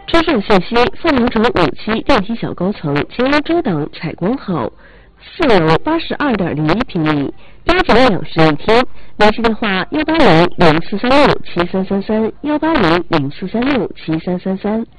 车上信息：凤凰城5期电梯小高层，前为遮挡采光好，4楼82.01平米，标准2室1厅。联系电话：180-0436-7333，180-0436-7333。